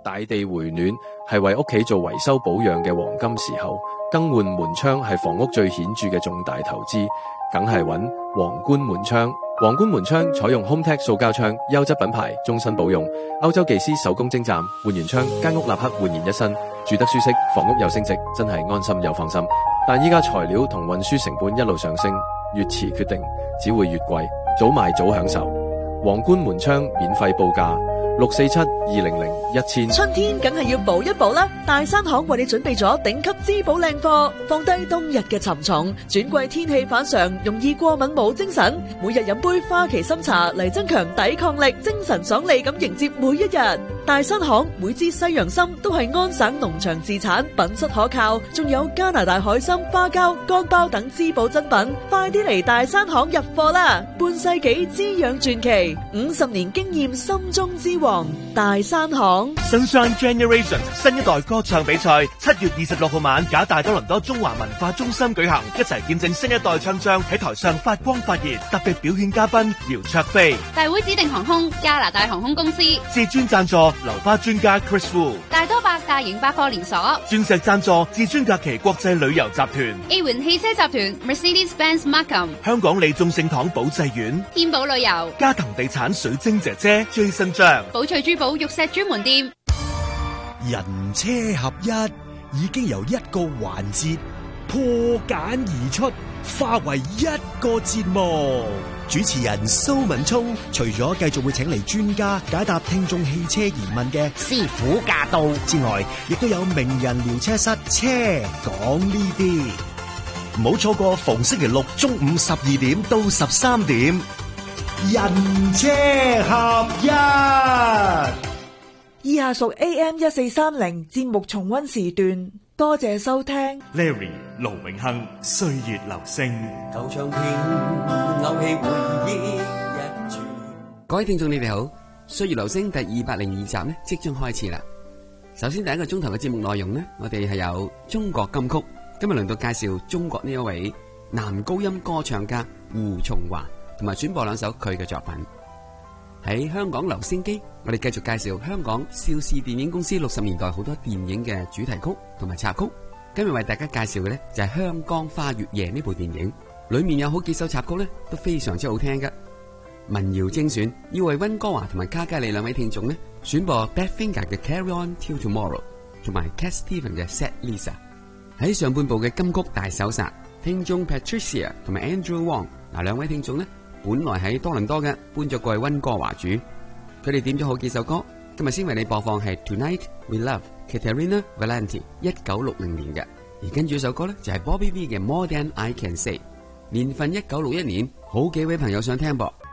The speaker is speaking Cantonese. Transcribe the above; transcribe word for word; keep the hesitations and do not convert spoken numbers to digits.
大地回暖係為屋企做維修保養嘅黃金時候，更換門窗係房屋最顯著嘅重大投資，梗係揾皇冠門窗。皇冠門窗採用 HomeTech 塑膠窗，優質品牌，終身保用。歐洲技師手工精湛，換完窗間屋立刻煥然一新，住得舒適，房屋又升值，真係安心又放心。但依家材料同運輸成本一路上升，越遲決定只會越貴，早買早享受。皇冠門窗免費報價六四七二零零一千。 春天梗係要補一補啦！大山行為你準備咗頂級滋補靚貨，放低冬日嘅沉重，轉季天氣反常，容易過敏冇精神。每日飲杯花旗參茶嚟增強抵抗力，精神爽利咁迎接每一日。大山行每支西洋參都係安省農場自產，品質可靠，仲有加拿大海參、花膠、乾包等滋補珍品。快啲嚟大山行入貨啦！半世紀滋養傳奇，五十年經驗，心中之王。大山行 Sunshine Generation 新一代歌唱比賽七月二十六號晚，假大多倫多中華文化中心舉行，一齊見證新一代唱將喺台上發光發熱。特別表演嘉賓姚焯菲， 大會指定航空加拿大航空公司， 至尊贊助流花專家 Chris Wu， 大多百大型百貨連鎖， 鑽石贊助至尊假期國際旅遊集團， A 環汽車集團 Mercedes-Benz Markham， 香港利眾聖堂保濟院， 天寶旅遊， 加藤地產水晶姐姐 Jason 張， 寶翠珠寶玉石專門店。 人車合一已經由一個環節破繭而出，化為一個節目。主持人蘇文聰除咗繼續會請嚟專家解答聽眾汽車疑問嘅師傅駕到之外，亦都有名人聊車室車講呢啲。唔好錯過逢星期六中午十二點到十三點，人車合一。 以下屬 A M 一四三零節目重溫時段，多謝收聽。 Larry 盧永亨歲月留聲， 舊唱片勾起回憶一串。 各位聽眾你哋好，歲月留聲第二百零二集呢即將開始啦。首先第一個鐘頭嘅節目內容呢，我哋係有中國金曲，今日輪到介紹中國呢一位男高音歌唱家胡松華，同埋選播兩首佢嘅作品。喺香港留聲機，我哋繼續介紹香港邵氏電影公司六十年代好多電影嘅主題曲同埋插曲。今日為大家介紹嘅呢，就係《香江花月夜》呢部電影，裏面有好幾首插曲呢都非常之好聽㗎。民謠精選要為溫哥華同埋卡加利兩位聽眾呢選播 Badfinger 嘅 Carry On Till Tomorrow 同埋 Cat Stevens 嘅 Sad Lisa。喺上半部嘅金曲大搜殺，聽眾 Patricia 同埋 Andrew Wong 嗱兩位聽眾呢本來喺多倫多嘅，搬咗過去溫哥華住。佢哋點咗好幾首歌，今日先為你播放係 Tonight We Love Caterina Valenti 一九六零年嘅，而跟住首歌呢，就係 Bobby V 嘅 More Than I Can Say， 年份一九六一年，好幾位朋友想聽噃。